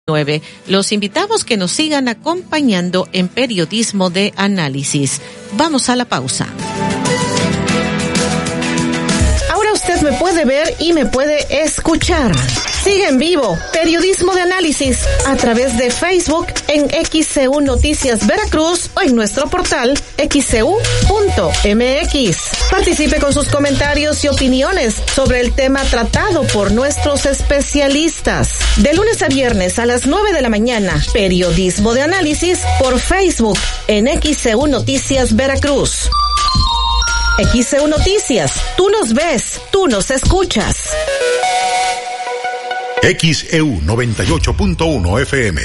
Los invitamos que nos sigan acompañando en Periodismo de Análisis. Vamos a la pausa. Ahora usted me puede ver y me puede escuchar. Sigue en vivo Periodismo de Análisis a través de Facebook en XCU Noticias Veracruz o en nuestro portal xcu.mx. Participe con sus comentarios y opiniones sobre el tema tratado por nuestros especialistas. De lunes a viernes a las 9 de la mañana, Periodismo de Análisis por Facebook en XCU Noticias Veracruz. XCU Noticias, tú nos ves, tú nos escuchas. XEU 98.1 FM.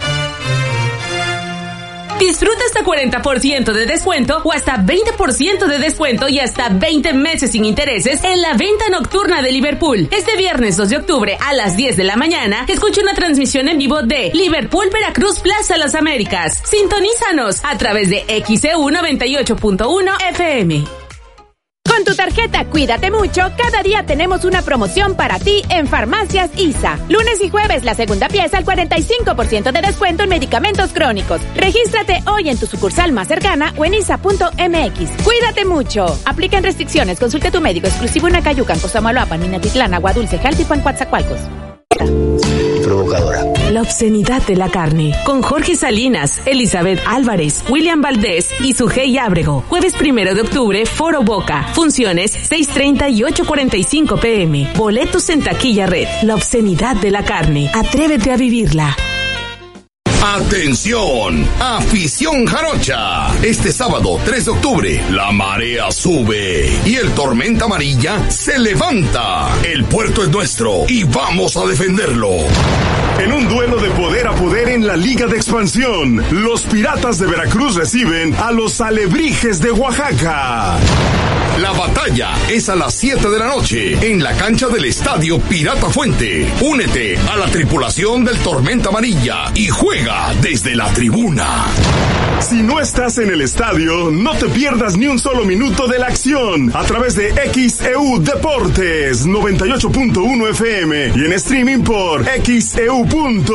Disfruta hasta 40% de descuento o hasta 20% de descuento y hasta 20 meses sin intereses en la venta nocturna de Liverpool. Este viernes 2 de octubre a las 10 de la mañana, escucha una transmisión en vivo de Liverpool Veracruz Plaza Las Américas. Sintonízanos a través de XEU 98.1 FM. Con tu tarjeta Cuídate Mucho, cada día tenemos una promoción para ti en Farmacias ISA. Lunes y jueves, la segunda pieza al 45% de descuento en medicamentos crónicos. Regístrate hoy en tu sucursal más cercana o en isa.mx. Cuídate mucho. Aplican restricciones. Consulte tu médico exclusivo en Acayucan, Cosamaloapan, Minatitlán, Agua Dulce, Jaltipan, Coatzacoalcos. Provocadora. La obscenidad de la carne. Con Jorge Salinas, Elizabeth Álvarez, William Valdés y Sujei Ábrego. Jueves 1 de octubre, Foro Boca. Funciones 6:30 y 8:45 p.m. Boletos en Taquilla Red. La obscenidad de la carne. Atrévete a vivirla. ¡Atención! ¡Afición jarocha! Este sábado 3 de octubre, la marea sube y el Tormenta Amarilla se levanta. El puerto es nuestro y vamos a defenderlo. En un duelo de poder a poder en la Liga de Expansión, los Piratas de Veracruz reciben a los Alebrijes de Oaxaca. La batalla es a las 7 de la noche en la cancha del Estadio Pirata Fuente. Únete a la tripulación del Tormenta Amarilla y juega desde la tribuna. Si no estás en el estadio, no te pierdas ni un solo minuto de la acción a través de XEU Deportes 98.1 FM y en streaming por XEU.mx.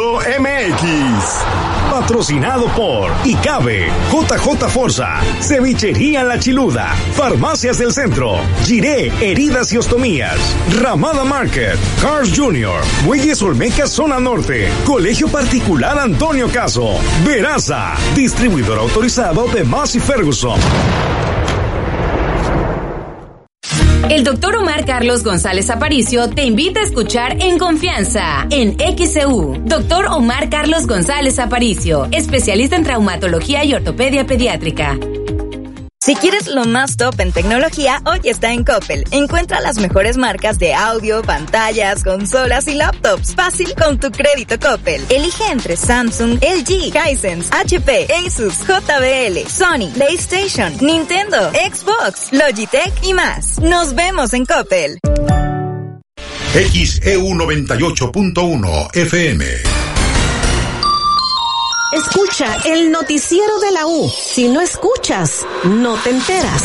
Patrocinado por ICABE, JJ Forza, Cevichería La Chiluda, Farmacias del Centro, Giré Heridas y Ostomías, Ramada Market, Cars Jr., Muelles Olmeca Zona Norte, Colegio Particular Antonio Caso, Veraza, distribuidor autorizado de Massey Ferguson. El doctor Omar Carlos González Aparicio te invita a escuchar En Confianza, en XEU. Doctor Omar Carlos González Aparicio, especialista en traumatología y ortopedia pediátrica. Si quieres lo más top en tecnología, hoy está en Coppel. Encuentra las mejores marcas de audio, pantallas, consolas y laptops. Fácil con tu crédito Coppel. Elige entre Samsung, LG, Hisense, HP, Asus, JBL, Sony, PlayStation, Nintendo, Xbox, Logitech y más. Nos vemos en Coppel. XEU 98.1 FM. Escucha el noticiero de la U. Si no escuchas, no te enteras.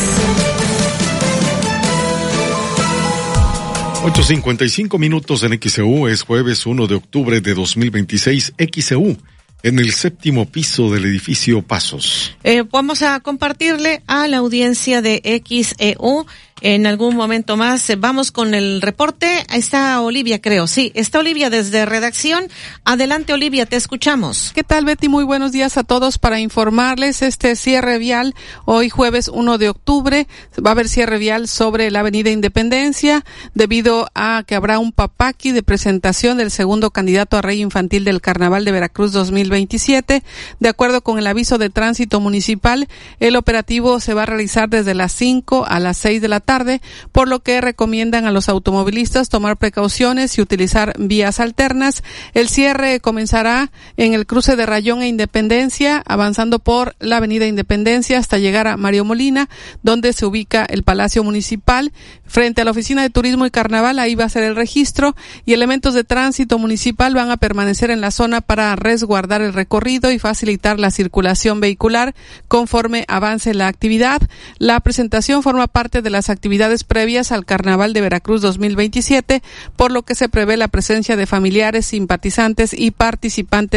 8:55 minutos en XEU. Es jueves 1 de octubre de 2026. XEU. En el 7º piso del edificio Pasos. Vamos a compartirle a la audiencia de XEU. En algún momento más vamos con el reporte. Está Olivia, creo. Sí, está Olivia desde redacción. Adelante, Olivia, te escuchamos. ¿Qué tal, Betty? Muy buenos días a todos para informarles este cierre vial. Hoy jueves 1 de octubre va a haber cierre vial sobre la avenida Independencia debido a que habrá un papaqui de presentación del segundo candidato a rey infantil del Carnaval de Veracruz 2027. De acuerdo con el aviso de tránsito municipal, el operativo se va a realizar desde las 5 a las 6 de la tarde, por lo que recomiendan a los automovilistas tomar precauciones y utilizar vías alternas. El cierre comenzará en el cruce de Rayón e Independencia, avanzando por la avenida Independencia hasta llegar a Mario Molina, donde se ubica el Palacio Municipal. Frente a la Oficina de Turismo y Carnaval, ahí va a ser el registro, y elementos de tránsito municipal van a permanecer en la zona para resguardar el recorrido y facilitar la circulación vehicular conforme avance la actividad. La presentación forma parte de las actividades previas al Carnaval de Veracruz 2027, por lo que se prevé la presencia de familiares, simpatizantes y participantes